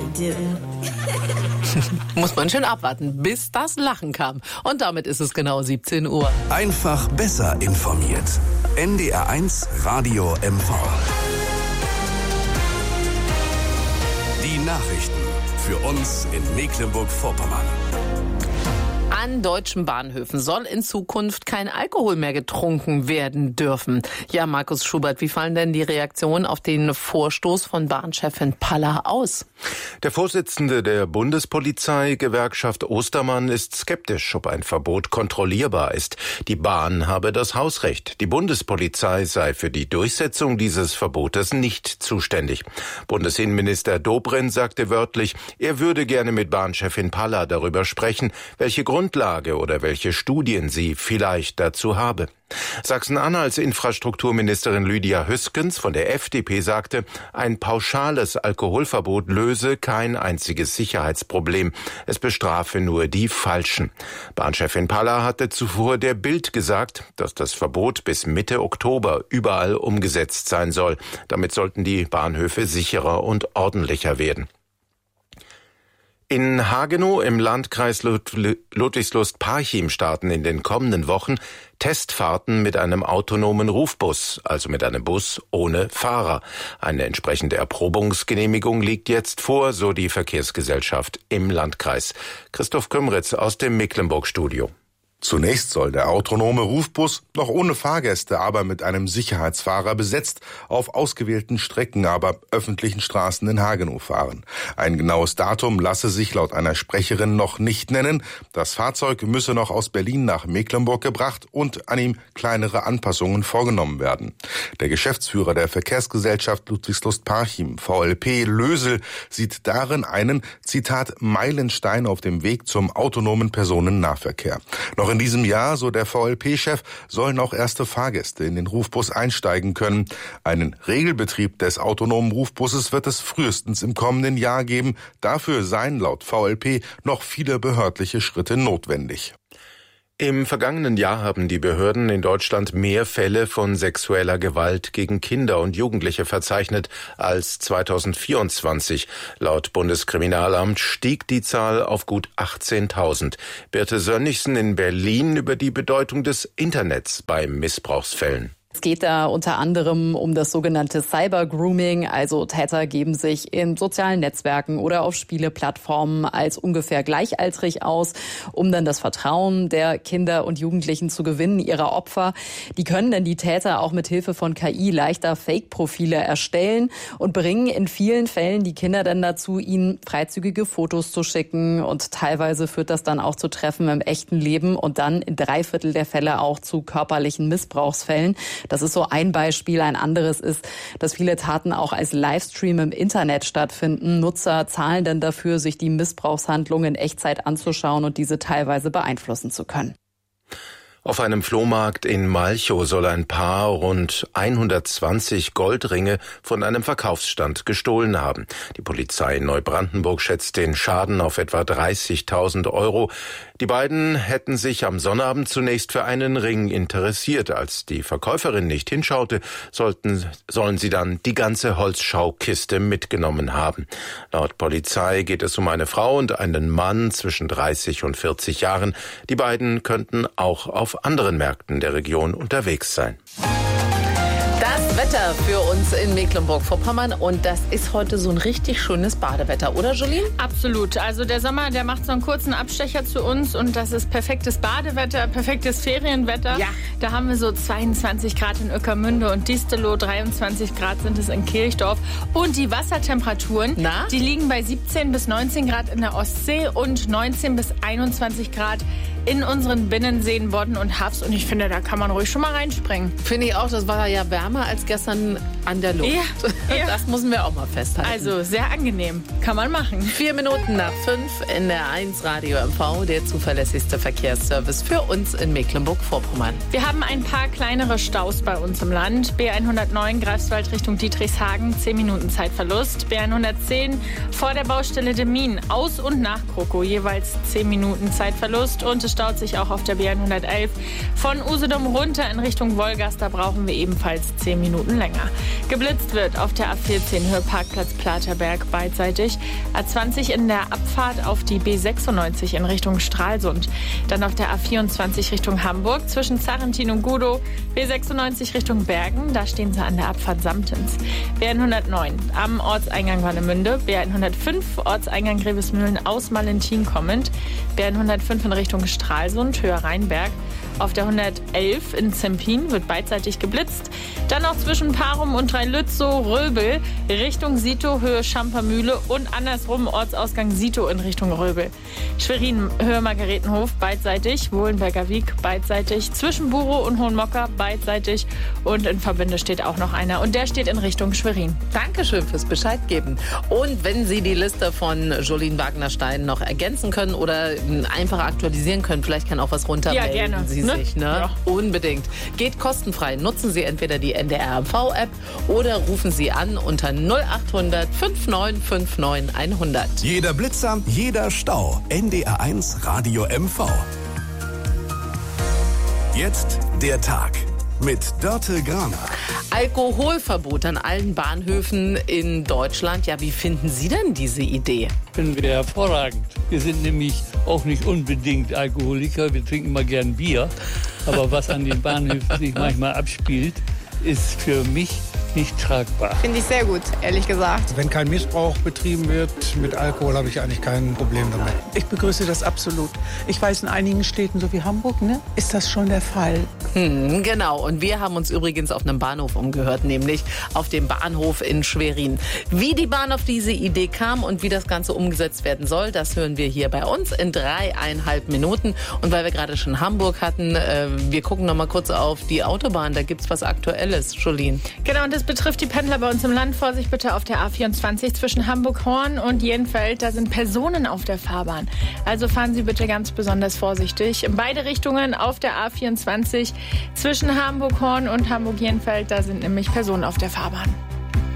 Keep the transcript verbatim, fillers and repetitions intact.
do. Muss man schön abwarten, bis das Lachen kam. Und damit ist es genau siebzehn Uhr. Einfach besser informiert. N D R eins Radio M V. Die Nachrichten für uns in Mecklenburg-Vorpommern. An deutschen Bahnhöfen soll in Zukunft kein Alkohol mehr getrunken werden dürfen. Ja, Markus Schubert, wie fallen denn die Reaktionen auf den Vorstoß von Bahnchefin Palla aus? Der Vorsitzende der Bundespolizei-Gewerkschaft Ostermann ist skeptisch, ob ein Verbot kontrollierbar ist. Die Bahn habe das Hausrecht. Die Bundespolizei sei für die Durchsetzung dieses Verbotes nicht zuständig. Bundesinnenminister Dobrindt sagte wörtlich, er würde gerne mit Bahnchefin Palla darüber sprechen, welche Grundlage oder welche Studien sie vielleicht dazu habe. Sachsen-Anhalts Infrastrukturministerin Lydia Hüskens von der F D P sagte, ein pauschales Alkoholverbot löse kein einziges Sicherheitsproblem. Es bestrafe nur die Falschen. Bahnchefin Palla hatte zuvor der Bild gesagt, dass das Verbot bis Mitte Oktober überall umgesetzt sein soll. Damit sollten die Bahnhöfe sicherer und ordentlicher werden. In Hagenow im Landkreis Ludwigslust-Parchim starten in den kommenden Wochen Testfahrten mit einem autonomen Rufbus, also mit einem Bus ohne Fahrer. Eine entsprechende Erprobungsgenehmigung liegt jetzt vor, so die Verkehrsgesellschaft im Landkreis. Christoph Kümritz aus dem Mecklenburg-Studio. Zunächst soll der autonome Rufbus noch ohne Fahrgäste, aber mit einem Sicherheitsfahrer besetzt, auf ausgewählten Strecken, aber öffentlichen Straßen in Hagenow fahren. Ein genaues Datum lasse sich laut einer Sprecherin noch nicht nennen. Das Fahrzeug müsse noch aus Berlin nach Mecklenburg gebracht und an ihm kleinere Anpassungen vorgenommen werden. Der Geschäftsführer der Verkehrsgesellschaft Ludwigslust-Parchim, V L P Lösel, sieht darin einen, Zitat, Meilenstein auf dem Weg zum autonomen Personennahverkehr. Noch in diesem Jahr, so der V L P-Chef, sollen auch erste Fahrgäste in den Rufbus einsteigen können. Einen Regelbetrieb des autonomen Rufbusses wird es frühestens im kommenden Jahr geben. Dafür seien laut V L P noch viele behördliche Schritte notwendig. Im vergangenen Jahr haben die Behörden in Deutschland mehr Fälle von sexueller Gewalt gegen Kinder und Jugendliche verzeichnet als zweitausendvierundzwanzig. Laut Bundeskriminalamt stieg die Zahl auf gut achtzehntausend. Birte Sönnigsen in Berlin über die Bedeutung des Internets bei Missbrauchsfällen. Es geht da unter anderem um das sogenannte Cyber-Grooming, also Täter geben sich in sozialen Netzwerken oder auf Spieleplattformen als ungefähr gleichaltrig aus, um dann das Vertrauen der Kinder und Jugendlichen zu gewinnen, ihrer Opfer. Die können dann die Täter auch mit Hilfe von K I leichter Fake-Profile erstellen und bringen in vielen Fällen die Kinder dann dazu, ihnen freizügige Fotos zu schicken, und teilweise führt das dann auch zu Treffen im echten Leben und dann in drei Viertel der Fälle auch zu körperlichen Missbrauchsfällen. Das ist so ein Beispiel. Ein anderes ist, dass viele Taten auch als Livestream im Internet stattfinden. Nutzer zahlen dann dafür, sich die Missbrauchshandlungen in Echtzeit anzuschauen und diese teilweise beeinflussen zu können. Auf einem Flohmarkt in Malchow soll ein Paar rund hundertzwanzig Goldringe von einem Verkaufsstand gestohlen haben. Die Polizei in Neubrandenburg schätzt den Schaden auf etwa dreißigtausend Euro. Die beiden hätten sich am Sonnabend zunächst für einen Ring interessiert. Als die Verkäuferin nicht hinschaute, sollten, sollen sie dann die ganze Holzschaukiste mitgenommen haben. Laut Polizei geht es um eine Frau und einen Mann zwischen dreißig und vierzig Jahren. Die beiden könnten auch auf anderen Märkten der Region unterwegs sein. Das Wetter für uns in Mecklenburg-Vorpommern, und das ist heute so ein richtig schönes Badewetter, oder Jolien? Absolut. Also der Sommer, der macht so einen kurzen Abstecher zu uns, und das ist perfektes Badewetter, perfektes Ferienwetter. Ja. Da haben wir so zweiundzwanzig Grad in Ueckermünde und Diestelow, dreiundzwanzig Grad sind es in Kirchdorf. Und die Wassertemperaturen, Na? die liegen bei siebzehn bis neunzehn Grad in der Ostsee und neunzehn bis einundzwanzig Grad in unseren Binnenseen Bodden und Harfst. Und ich finde, da kann man ruhig schon mal reinspringen. Finde ich auch, das war ja wärmer als gestern an der Luft. Ja, ja. Das müssen wir auch mal festhalten. Also sehr angenehm. Kann man machen. Vier Minuten nach fünf in der eins Radio M V, der zuverlässigste Verkehrsservice für uns in Mecklenburg-Vorpommern. Wir haben ein paar kleinere Staus bei uns im Land. B hundertneun Greifswald Richtung Dietrichshagen, zehn Minuten Zeitverlust. B hundertzehn vor der Baustelle Demmin aus und nach Kroko, jeweils zehn Minuten Zeitverlust. Und es staut sich auch auf der B hundertelf von Usedom runter in Richtung Wolgast. Da brauchen wir ebenfalls zehn Minuten länger. Geblitzt wird auf der A vierzehn Höhe Parkplatz Platerberg beidseitig. A zwanzig in der Abfahrt auf die B sechsundneunzig in Richtung Stralsund. Dann auf der A vierundzwanzig Richtung Hamburg zwischen Zarrentin und Gudow. B sechsundneunzig Richtung Bergen, da stehen sie an der Abfahrt Samtens. B hundertneun am Ortseingang Warnemünde. B hundertfünf Ortseingang Grevesmühlen aus Malentin kommend. B hundertfünf in Richtung Stralsund, Höhe Rheinberg. Auf der hundertelf in Zempin wird beidseitig geblitzt. Dann auch zwischen Parum und Dreilützow-Röbel Richtung Sito, Höhe Schampermühle und andersrum Ortsausgang Sito in Richtung Röbel. Schwerin, Höhe Margaretenhof beidseitig, Wohlenberger Wiek beidseitig, zwischen Burow und Hohenmocker beidseitig und in Verbinde steht auch noch einer und der steht in Richtung Schwerin. Dankeschön fürs Bescheid geben. Und wenn Sie die Liste von Jolien Wagner-Stein noch ergänzen können oder einfach aktualisieren können, vielleicht kann auch was runtermelden. Ja, gerne. Sie Ne? sich, ne? Ja. Unbedingt. Geht kostenfrei. Nutzen Sie entweder die N D R M V-App oder rufen Sie an unter null acht hundert neunundfünfzig neunundfünfzig hundert. Jeder Blitzer, jeder Stau. N D R eins Radio M V. Jetzt der Tag mit Dörte Graner. Alkoholverbot an allen Bahnhöfen in Deutschland. Ja, wie finden Sie denn diese Idee? Finden wir hervorragend. Wir sind nämlich auch nicht unbedingt Alkoholiker. Wir trinken immer gern Bier. Aber was an den Bahnhöfen sich manchmal abspielt, ist für mich nicht tragbar. Finde ich sehr gut, ehrlich gesagt. Wenn kein Missbrauch betrieben wird mit Alkohol, habe ich eigentlich kein Problem damit. Ich begrüße das absolut. Ich weiß, in einigen Städten, so wie Hamburg, ne, ist das schon der Fall. Hm, genau. Und wir haben uns übrigens auf einem Bahnhof umgehört, nämlich auf dem Bahnhof in Schwerin. Wie die Bahn auf diese Idee kam und wie das Ganze umgesetzt werden soll, das hören wir hier bei uns in dreieinhalb Minuten. Und weil wir gerade schon Hamburg hatten, äh, wir gucken noch mal kurz auf die Autobahn. Da gibt's was Aktuelles, Jolien. Genau, und das betrifft die Pendler bei uns im Land. Vorsicht bitte auf der A vierundzwanzig zwischen Hamburg-Horn und Jenfeld. Da sind Personen auf der Fahrbahn. Also fahren Sie bitte ganz besonders vorsichtig. In beide Richtungen auf der A vierundzwanzig zwischen Hamburg-Horn und Hamburg-Jenfeld. Da sind nämlich Personen auf der Fahrbahn.